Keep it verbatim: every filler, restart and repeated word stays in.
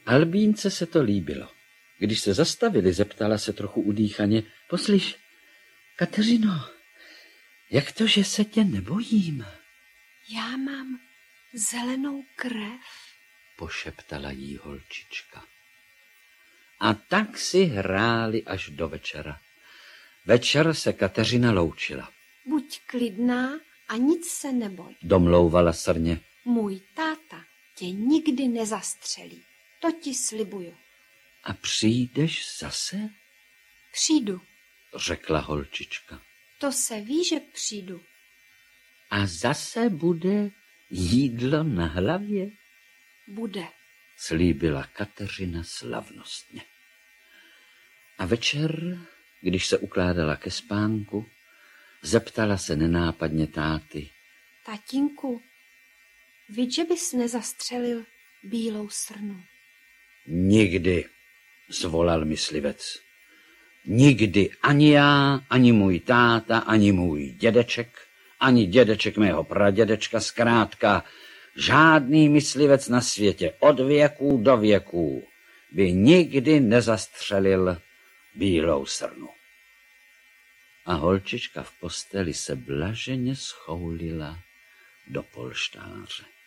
Albínce se to líbilo. Když se zastavili, zeptala se trochu udýchaně. Poslyš, Kateřino, jak to, že se tě nebojím? Já mám zelenou krev, pošeptala jí holčička. A tak si hráli až do večera. Večer se Kateřina loučila. Buď klidná a nic se neboj, domlouvala srně. Můj táta tě nikdy nezastřelí, to ti slibuju. A přijdeš zase? Přijdu, řekla holčička. To se ví, že přijdu. A zase bude jídlo na hlavě? Bude, slíbila Kateřina slavnostně. A večer, když se ukládala ke spánku, zeptala se nenápadně táty. Tatínku, víš, že bys nezastřelil bílou srnu? Nikdy, zvolal myslivec. Nikdy ani já, ani můj táta, ani můj dědeček, ani dědeček mého pradědečka, zkrátka žádný myslivec na světě od věků do věků by nikdy nezastřelil bílou srnu. A holčička v posteli se blaženě schoulila do polštáře.